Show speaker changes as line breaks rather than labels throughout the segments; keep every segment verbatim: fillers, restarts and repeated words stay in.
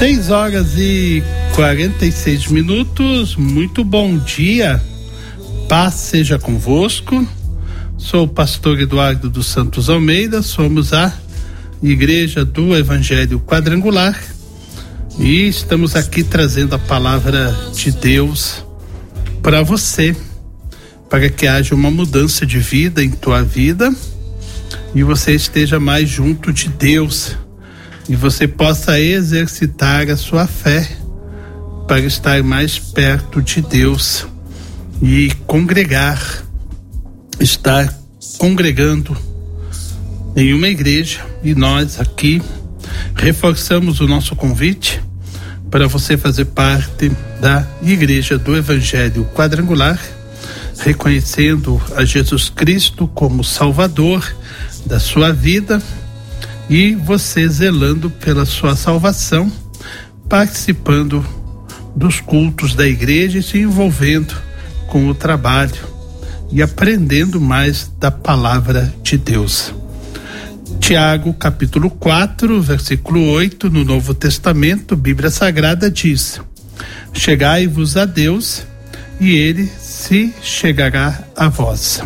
Seis horas e quarenta e seis minutos. Muito bom dia. Paz seja convosco. Sou o pastor Eduardo dos Santos Almeida. Somos a Igreja do Evangelho Quadrangular e estamos aqui trazendo a palavra de Deus para você, para que haja uma mudança de vida em tua vida e você esteja mais junto de Deus e você possa exercitar a sua fé para estar mais perto de Deus e congregar, estar congregando em uma igreja. E nós aqui reforçamos o nosso convite para você fazer parte da Igreja do Evangelho Quadrangular, reconhecendo a Jesus Cristo como Salvador da sua vida e você zelando pela sua salvação, participando dos cultos da igreja e se envolvendo com o trabalho e aprendendo mais da palavra de Deus. Tiago, capítulo quatro, versículo oito, no Novo Testamento, Bíblia Sagrada diz: chegai-vos a Deus e ele se chegará a vós.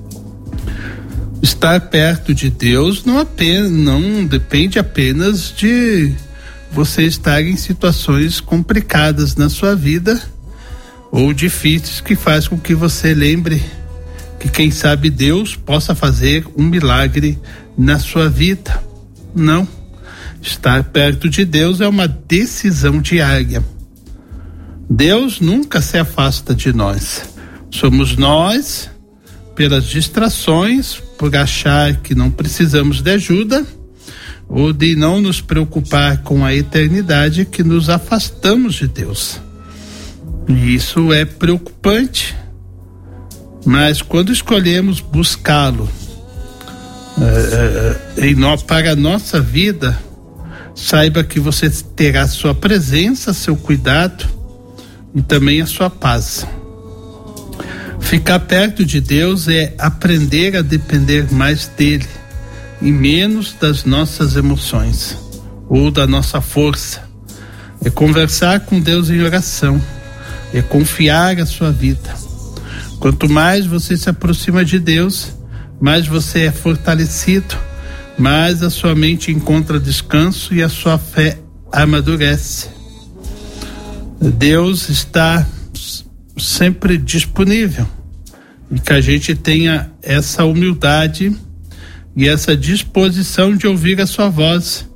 Estar perto de Deus não, apenas, não depende apenas de você estar em situações complicadas na sua vida ou difíceis que faz com que você lembre que quem sabe Deus possa fazer um milagre na sua vida. Não. Estar perto de Deus é uma decisão diária. Deus nunca se afasta de nós. Somos nós, pelas distrações, por achar que não precisamos de ajuda ou de não nos preocupar com a eternidade, que nos afastamos de Deus. E isso é preocupante. Mas quando escolhemos buscá-lo é, é, em no, para a nossa vida, saiba que você terá sua presença, seu cuidado e também a sua paz. Ficar perto de Deus é aprender a depender mais dele e menos das nossas emoções ou da nossa força. É conversar com Deus em oração, é confiar a sua vida. Quanto mais você se aproxima de Deus, mais você é fortalecido, mais a sua mente encontra descanso e a sua fé amadurece. Deus está sempre disponível e que a gente tenha essa humildade e essa disposição de ouvir a sua voz